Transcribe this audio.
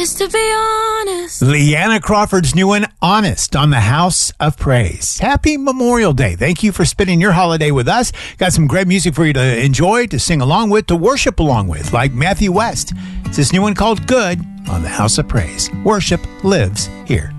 Just to be honest. Leanna Crawford's new one, Honest, on the House of Praise. Happy Memorial Day. Thank you for spending your holiday with us. Got some great music for you to enjoy, to sing along with, to worship along with, like Matthew West. It's this new one called Good on the House of Praise. Worship lives here.